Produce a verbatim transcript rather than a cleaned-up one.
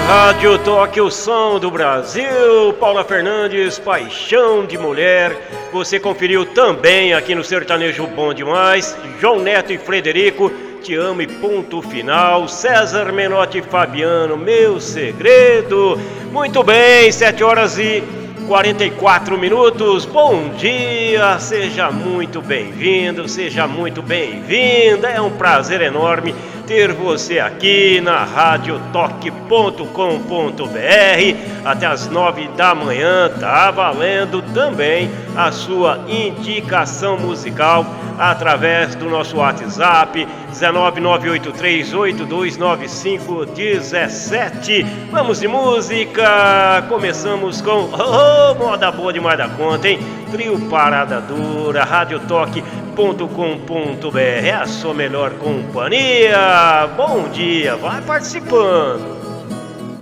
Rádio Toque, o som do Brasil. Paula Fernandes, Paixão de Mulher. Você conferiu também aqui no Sertanejo Bom Demais. João Neto e Frederico, Te Amo e Ponto Final. César Menotti e Fabiano, Meu Segredo. Muito bem, sete horas e quarenta e quatro minutos. Bom dia, seja muito bem-vindo, seja muito bem-vinda. É um prazer enorme ter você aqui na rádio toque ponto com ponto b r até as nove da manhã. Tá valendo também a sua indicação musical através do nosso WhatsApp nove nove oito três oito dois nove cinco um sete. Vamos de música. Começamos com oh, moda boa demais da conta, hein? Trio Parada Dura, rádio toque ponto com ponto b r, é a sua melhor companhia. Bom dia, vai participando.